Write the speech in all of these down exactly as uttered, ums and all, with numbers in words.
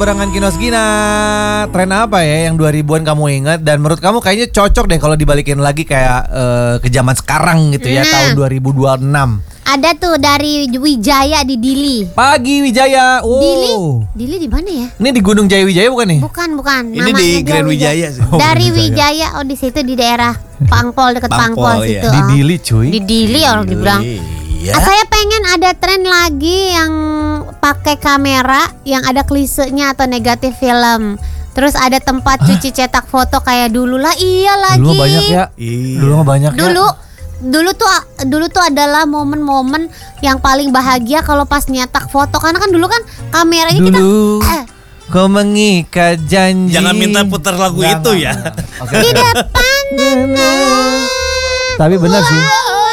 Barengan Kinos Gina, tren apa ya yang dua ribuan kamu ingat dan menurut kamu kayaknya cocok deh kalau dibalikin lagi kayak uh, ke zaman sekarang gitu ya, nah, tahun dua ribu dua puluh enam. Ada tuh dari Wijaya di Dili. Pagi Wijaya. Oh. Dili? Dili di mana ya? Ini di Gunung Jaya Wijaya bukan nih? Bukan, bukan. Ini namanya di Grand Wijaya sih. Oh, dari Wijaya, oh di situ di daerah Pangpol, dekat Pangpol, Pangpol, situ. iya. Di oh. Dili cuy. Di Dili orang dibilang. Iya. Ah, saya pengen ada tren lagi yang pakai kamera yang ada klisenya atau negatif film. Terus ada tempat cuci cetak foto kayak dulu lah. Iya lagi. Dulu mah banyak ya. Iya. Dulu mah banyak Dulu ya. dulu tuh dulu tuh adalah momen-momen yang paling bahagia kalau pas nyetak foto, karena kan dulu kan kameranya kita Dulu eh, kau mengikat janji. Jangan minta putar lagu Nggak, itu nggak, ya. nggak. Oke, di oke. depan. Tapi benar sih.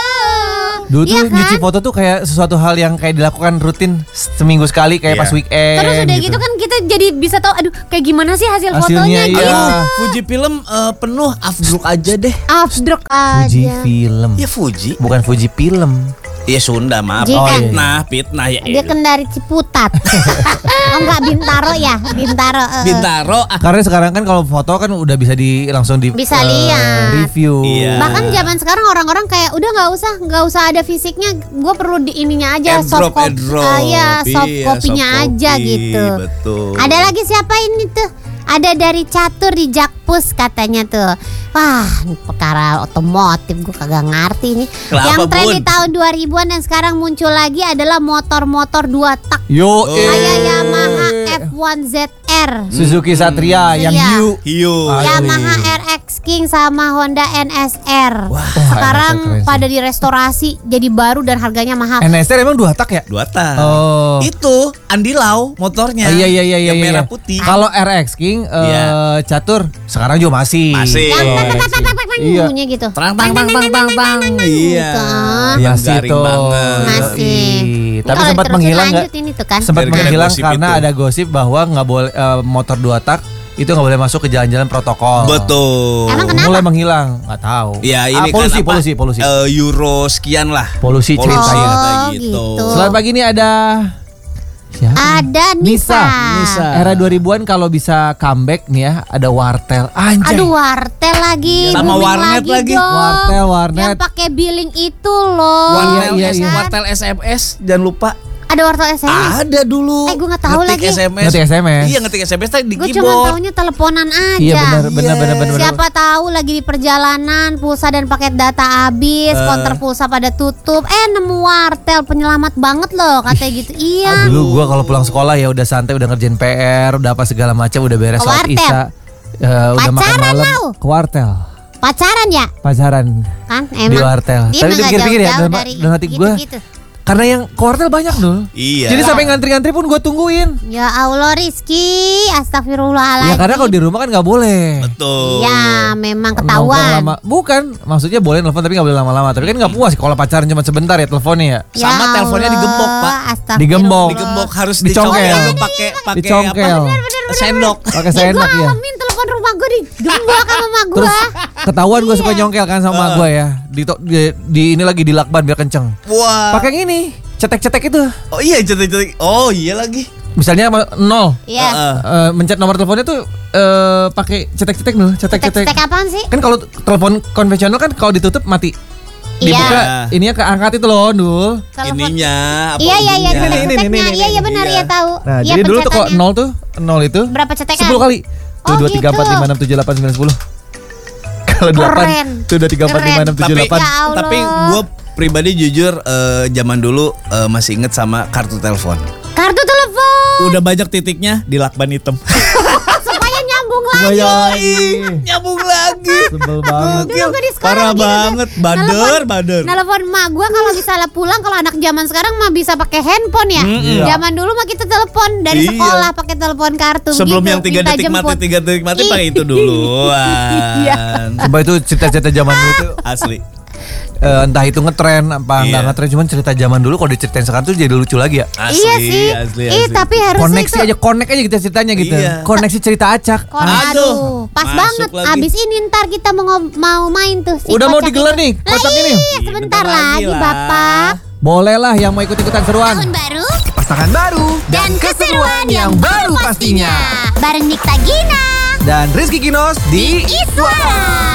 Dulu tuh Iya kan? nyuci foto tuh kayak sesuatu hal yang kayak dilakukan rutin seminggu sekali kayak Iya. pas weekend. Terus udah gitu kan kita jadi bisa tahu aduh kayak gimana sih hasil Hasilnya, fotonya iya. gitu. Aduh, Fuji film eh, penuh afdruk aja deh. Afdruk Fuji aja. film. Ya Fuji. Bukan Fuji film. Iya Sunda maaf. Jikan. Oh, iya. Fitnah, fitnah ya. Dia kan dari Ciputat. Oh enggak, Bintaro ya, Bintaro. eh. Bintaro. Ah, Karena sekarang kan kalau foto kan udah bisa di langsung di Bisa eh, lihat. review. Iya. Bahkan zaman sekarang orang-orang kayak udah nggak usah nggak usah ada fisiknya, gue perlu di ininya aja, airdrop, soft copy, airdrop. ah, ya soft Iya, copy-nya soft aja copy, gitu. Betul. Ada lagi siapa ini tuh? Ada dari Catur di Jakpus katanya tuh. Wah, ini perkara otomotif gue kagak ngerti nih. Kenapa, Yang tren Bun? di tahun dua ribuan dan sekarang muncul lagi adalah motor-motor dua tak. Yo, Oh. eh. Kayak Yamaha F satu Z R, Suzuki Satria yang Iya. Hiu. Hiu. Ah, Yamaha R X King sama Honda N S R. Wah, Sekarang N S R keren sih. pada direstorasi jadi baru dan harganya mahal. N S R emang dua tak ya? Dua tak. Oh. Itu Andi Lau motornya. Ah, iya iya iya iya. Yang iya. merah putih. Kalau R X King eh, Iya. Catur sekarang juga masih. Masih. Yang Kalau tak tak R X tak King. tak tak tak Iya. bunyinya gitu. Tang tang tang tang tang tang. Iya. Gitu. Yang Yang garing situ. banget. Masih. Iya. Tapi Kalau sempat diterusin menghilang nggak? lanjut ini tuh kan. Sempat Gara-gara menghilang gosip karena itu. ada gosip bahwa nggak boleh eh, motor dua tak itu nggak boleh masuk ke jalan-jalan protokol. Betul. Emang kenapa? Mulai menghilang, nggak tahu. Ya Ah, ini polusi, kan apa, polusi, polusi, eh, Euro sekian lah. Polusi ceritanya. kata Oh, gitu. gitu. Selamat pagi nih ada siapa? Ada Nisa. Nisa. Era dua ribuan kalau bisa comeback nih ya, ada Wartel. Anjay. Aduh, wartel lagi. Sama booming warnet lagi. dong. Wartel, warnet. Yang pakai billing itu loh. Wartel, iya, S- iya. Wartel S M S jangan lupa. Ada wartel S M S. Ada dulu. Eh, gua nggak tahu Ngetik lagi. S M S. Ngetik S M S. Iya ngetik S M S tadi di Gue cuma keyboard. taunya teleponan aja. Iya benar benar benar benar. benar. Siapa tahu lagi di perjalanan pulsa dan paket data habis, Eh. konter pulsa pada tutup. Eh nemu wartel, penyelamat banget loh katanya gitu. Iya. Dulu gua kalau pulang sekolah ya udah santai, udah ngerjain P R, udah apa segala macam, udah beres Ke sholat wartel. isya. Eh, udah makan Pacaran malam lau. ke wartel. Pacaran ya? Pacaran Kan di emang. wartel. Dia Tapi emang nggak dipikir-pikir ya jauh-jauh dalam, dari dalam hati gua gitu-gitu. karena yang ke wartel banyak dulu. Iya. Jadi sampai ngantri-ngantri pun gua tungguin. Ya Allah Rizky, astagfirullahaladzim. Ya karena kalau di rumah kan nggak boleh. Betul. Ya memang Nongkrong ketahuan. lama. Bukan, maksudnya boleh telepon tapi nggak boleh lama-lama. Tapi kan nggak puas kalau pacaran cuma sebentar ya teleponnya ya. Ya Sama teleponnya Allah, digembok, Pak. astagfirullah. Digembok. Digembok harus Dicongkel. dicongkel dulu pakai pakai Dicongkel. apa? Sendok. Pakai Ya gue sendok ya. alamin telepon rumah gue digembok sama mama gue. Terus ketahuan gue suka Iya. nyongkel kan sama Uh. gue ya. Di, to- di, di ini lagi di lakban biar kenceng. Wah. Pakai yang ini, cetek-cetek itu. Oh iya cetek-cetek. Oh iya lagi. Misalnya sama nol. Iya. Heeh. Eh, mencet nomor teleponnya tuh eh pakai cetek-cetek dulu, cetek-cetek. Cetek apaan sih? Kan kalau telepon konvensional kan kalau ditutup mati. Dibuka Iya. ininya keangkat itu loh, Dul. Telepon. Ininya apa? Iya iya iya ujungnya? Ini, ini, cetek-ceteknya. ini, ini, Iya iya ini. benar Iya. iya tahu. Nah, Iya, jadi dulu tuh kok pencetannya. nol tuh, nol itu Berapa cetekan? sepuluh kali. Tuh Oh, dua tiga empat gitu. lima enam tujuh delapan sembilan sepuluh. Kalau delapan Keren. tuh dua tiga empat lima enam tujuh Tapi delapan. Ya Allah. tapi gue pribadi jujur eh, zaman dulu eh, masih inget sama kartu telepon. Kartu telepon Udah banyak titiknya di lakban hitam. supaya nyambung lagi. Bayangin. Nyambung lagi. Sebel banget. Dulu gue di sekolah Parah gitu tuh. banget, bader, Nelpon- bader. Nelpon emak gue kalau misalnya pulang, kalau anak zaman sekarang mah bisa pakai handphone ya. Iya. Zaman dulu mah kita telepon dari Iya. sekolah pakai telepon kartu Sebelum gitu, yang tiga minta detik mati, jemput. tiga detik mati Ih. pakai itu duluan. Iya. Sumpah itu cerita-cerita zaman dulu tuh Asli. eh, entah itu ngetren apa enggak Iya. ngetren, cuman cerita zaman dulu kalau diceritain sekarang tuh jadi lucu lagi ya. Asli, Iya sih. asli, Ih, asli. tapi harusnya Koneksi itu aja, connect aja kita ceritanya gitu. Iya. Koneksi cerita acak. Kon- Aduh, aduh, pas masuk banget. lagi. Abis ini ntar kita mau ngob- mau main tuh si Udah mau kocak digelar itu. nih, Lah kotak ini. iya, sebentar Bentar lagi lagi lah. Bapak. Bolehlah yang mau ikut-ikutan seruan. Tahun baru Pasangan baru dan keseruan yang baru pastinya. Bareng Nikta Gina dan Rizky Kinos di Iswara.